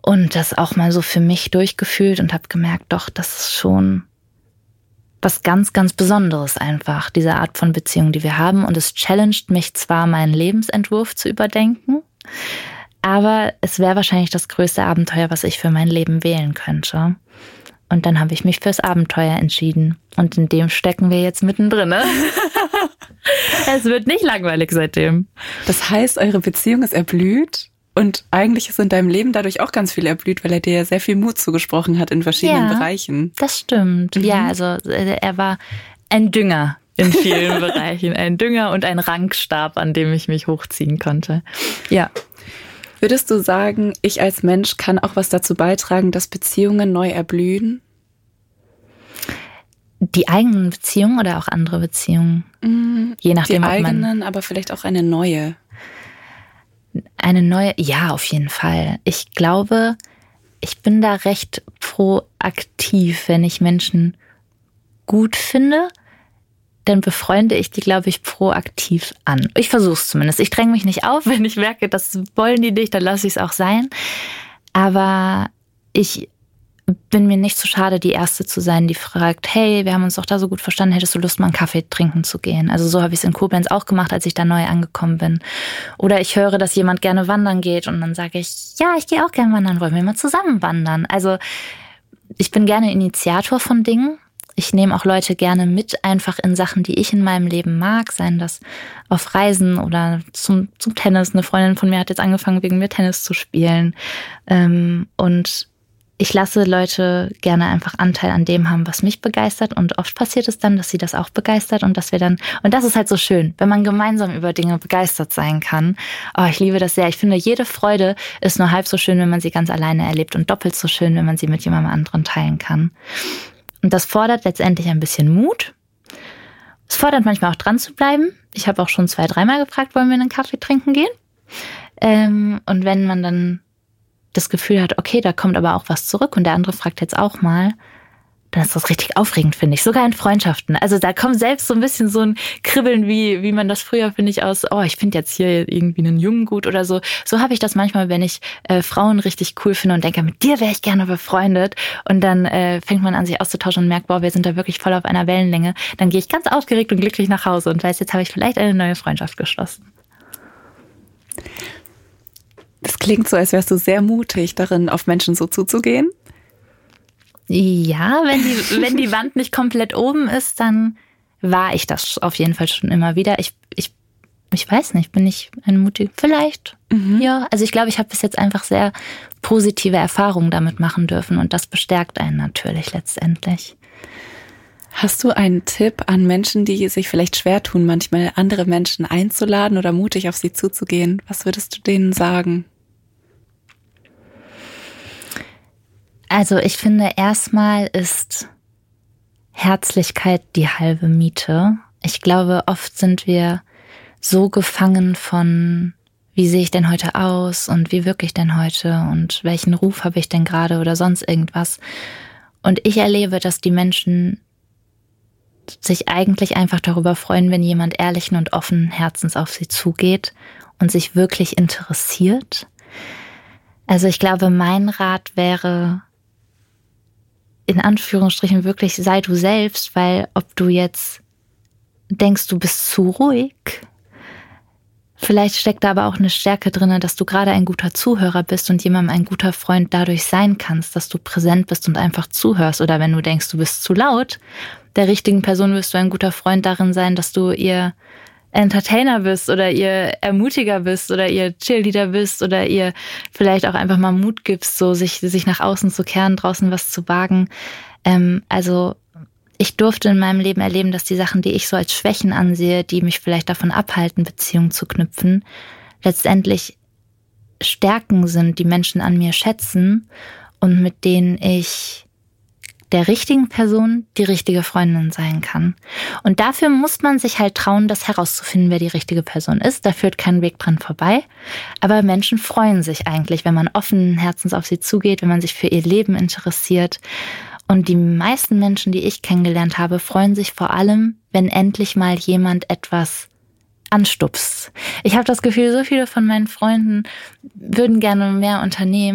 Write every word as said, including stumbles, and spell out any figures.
Und das auch mal so für mich durchgefühlt und habe gemerkt, doch, das ist schon was ganz, ganz Besonderes einfach, diese Art von Beziehung, die wir haben. Und es challenged mich zwar, meinen Lebensentwurf zu überdenken, aber es wäre wahrscheinlich das größte Abenteuer, was ich für mein Leben wählen könnte. Und dann habe ich mich fürs Abenteuer entschieden. Und in dem stecken wir jetzt mittendrin. Ne? Es wird nicht langweilig seitdem. Das heißt, eure Beziehung ist erblüht? Und eigentlich ist in deinem Leben dadurch auch ganz viel erblüht, weil er dir ja sehr viel Mut zugesprochen hat in verschiedenen ja, Bereichen. Das stimmt. Mhm. Ja, also er war ein Dünger in vielen Bereichen. Ein Dünger und ein Rankstab, an dem ich mich hochziehen konnte. Ja. Würdest du sagen, ich als Mensch kann auch was dazu beitragen, dass Beziehungen neu erblühen? Die eigenen Beziehungen oder auch andere Beziehungen? Mhm. Je nachdem, Die ob man eigenen, aber vielleicht auch eine neue. Eine neue, ja, auf jeden Fall. Ich glaube, ich bin da recht proaktiv, wenn ich Menschen gut finde, dann befreunde ich die, glaube ich, proaktiv an. Ich versuche es zumindest. Ich dränge mich nicht auf, wenn ich merke, das wollen die nicht, dann lasse ich es auch sein. Aber ich bin mir nicht so schade, die Erste zu sein, die fragt, hey, wir haben uns doch da so gut verstanden, hättest du Lust, mal einen Kaffee trinken zu gehen? Also so habe ich es in Koblenz auch gemacht, als ich da neu angekommen bin. Oder ich höre, dass jemand gerne wandern geht und dann sage ich, ja, ich gehe auch gerne wandern, wollen wir mal zusammen wandern? Also ich bin gerne Initiator von Dingen. Ich nehme auch Leute gerne mit, einfach in Sachen, die ich in meinem Leben mag, seien das auf Reisen oder zum, zum Tennis. Eine Freundin von mir hat jetzt angefangen, wegen mir Tennis zu spielen. Und ich lasse Leute gerne einfach Anteil an dem haben, was mich begeistert. Und oft passiert es dann, dass sie das auch begeistert und dass wir dann, und das ist halt so schön, wenn man gemeinsam über Dinge begeistert sein kann. Oh, ich liebe das sehr. Ich finde, jede Freude ist nur halb so schön, wenn man sie ganz alleine erlebt und doppelt so schön, wenn man sie mit jemandem anderen teilen kann. Und das fordert letztendlich ein bisschen Mut. Es fordert manchmal auch dran zu bleiben. Ich habe auch schon zwei, dreimal gefragt, wollen wir einen Kaffee trinken gehen? Ähm, und wenn man dann das Gefühl hat, okay, da kommt aber auch was zurück und der andere fragt jetzt auch mal, dann ist das richtig aufregend, finde ich. Sogar in Freundschaften. Also da kommt selbst so ein bisschen so ein Kribbeln, wie wie man das früher, finde ich, aus, oh, ich finde jetzt hier irgendwie einen Jungen gut oder so. So habe ich das manchmal, wenn ich äh, Frauen richtig cool finde und denke, mit dir wäre ich gerne befreundet. Und dann äh, fängt man an, sich auszutauschen und merkt, boah, wir sind da wirklich voll auf einer Wellenlänge. Dann gehe ich ganz aufgeregt und glücklich nach Hause und weiß, jetzt habe ich vielleicht eine neue Freundschaft geschlossen. Das klingt so, als wärst du sehr mutig darin, auf Menschen so zuzugehen. Ja, wenn die, wenn die Wand nicht komplett oben ist, dann war ich das auf jeden Fall schon immer wieder. Ich, ich, ich weiß nicht, bin ich ein mutig? Vielleicht, mhm. ja. Also ich glaube, ich habe bis jetzt einfach sehr positive Erfahrungen damit machen dürfen und das bestärkt einen natürlich letztendlich. Hast du einen Tipp an Menschen, die sich vielleicht schwer tun, manchmal andere Menschen einzuladen oder mutig auf sie zuzugehen? Was würdest du denen sagen? Also ich finde, erstmal ist Herzlichkeit die halbe Miete. Ich glaube, oft sind wir so gefangen von, wie sehe ich denn heute aus und wie wirke ich denn heute und welchen Ruf habe ich denn gerade oder sonst irgendwas. Und ich erlebe, dass die Menschen sich eigentlich einfach darüber freuen, wenn jemand ehrlichen und offenen Herzens auf sie zugeht und sich wirklich interessiert. Also ich glaube, mein Rat wäre, in Anführungsstrichen wirklich, sei du selbst, weil ob du jetzt denkst, du bist zu ruhig, vielleicht steckt da aber auch eine Stärke drin, dass du gerade ein guter Zuhörer bist und jemandem ein guter Freund dadurch sein kannst, dass du präsent bist und einfach zuhörst. Oder wenn du denkst, du bist zu laut, der richtigen Person wirst du ein guter Freund darin sein, dass du ihr Entertainer bist oder ihr Ermutiger bist oder ihr Cheerleader bist oder ihr vielleicht auch einfach mal Mut gibst, so sich sich nach außen zu kehren, draußen was zu wagen. Ähm, also ich durfte in meinem Leben erleben, dass die Sachen, die ich so als Schwächen ansehe, die mich vielleicht davon abhalten, Beziehungen zu knüpfen, letztendlich Stärken sind, die Menschen an mir schätzen und mit denen ich der richtigen Person die richtige Freundin sein kann. Und dafür muss man sich halt trauen, das herauszufinden, wer die richtige Person ist. Da führt kein Weg dran vorbei. Aber Menschen freuen sich eigentlich, wenn man offenen Herzens auf sie zugeht, wenn man sich für ihr Leben interessiert. Und die meisten Menschen, die ich kennengelernt habe, freuen sich vor allem, wenn endlich mal jemand etwas anstupst. Ich habe das Gefühl, so viele von meinen Freunden würden gerne mehr unternehmen.